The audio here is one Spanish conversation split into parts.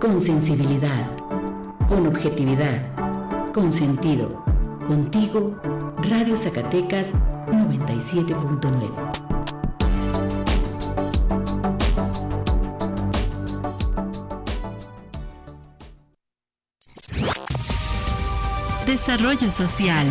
con sensibilidad, con objetividad, con sentido. Contigo, Radio Zacatecas 97.9. Desarrollo social.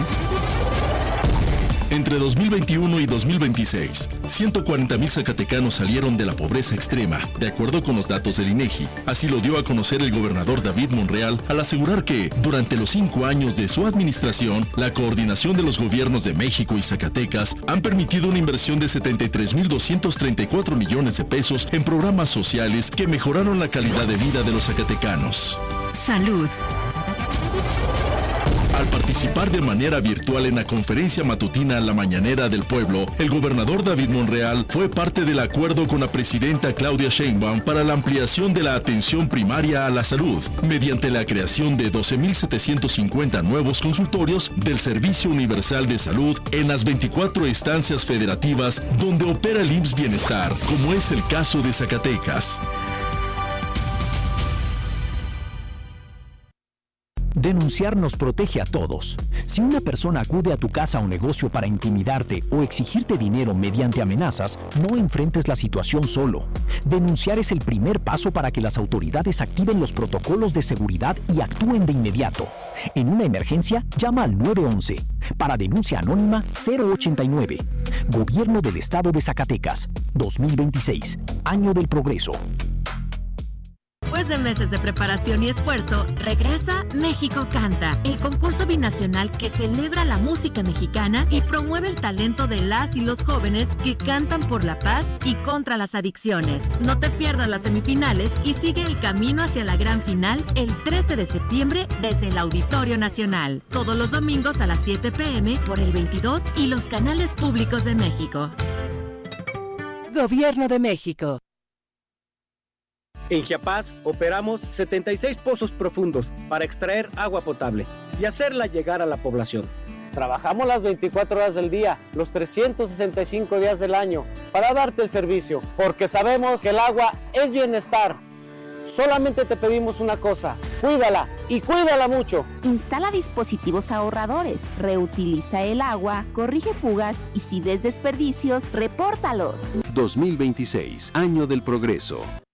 Entre 2021 y 2026, 140,000 zacatecanos salieron de la pobreza extrema, de acuerdo con los datos del INEGI. Así lo dio a conocer el gobernador David Monreal al asegurar que, durante los 5 años de su administración, la coordinación de los gobiernos de México y Zacatecas han permitido una inversión de 73,234 millones de pesos en programas sociales que mejoraron la calidad de vida de los zacatecanos. Salud. Al participar de manera virtual en la conferencia matutina La Mañanera del Pueblo, el gobernador David Monreal fue parte del acuerdo con la presidenta Claudia Sheinbaum para la ampliación de la atención primaria a la salud, mediante la creación de 12,750 nuevos consultorios del Servicio Universal de Salud en las 24 estancias federativas donde opera el IMSS Bienestar, como es el caso de Zacatecas. Denunciar nos protege a todos. Si una persona acude a tu casa o negocio para intimidarte o exigirte dinero mediante amenazas, no enfrentes la situación solo. Denunciar es el primer paso para que las autoridades activen los protocolos de seguridad y actúen de inmediato. En una emergencia, llama al 911. Para denuncia anónima, 089. Gobierno del Estado de Zacatecas. 2026. Año del Progreso. Después de meses de preparación y esfuerzo, regresa México Canta, el concurso binacional que celebra la música mexicana y promueve el talento de las y los jóvenes que cantan por la paz y contra las adicciones. No te pierdas las semifinales y sigue el camino hacia la gran final el 13 de septiembre desde el Auditorio Nacional. Todos los domingos a las 7 p.m. por el 22 y los canales públicos de México. Gobierno de México. En Chiapas operamos 76 pozos profundos para extraer agua potable y hacerla llegar a la población. Trabajamos las 24 horas del día, los 365 días del año, para darte el servicio, porque sabemos que el agua es bienestar. Solamente te pedimos una cosa, cuídala y cuídala mucho. Instala dispositivos ahorradores, reutiliza el agua, corrige fugas y si ves desperdicios, repórtalos. 2026, Año del Progreso.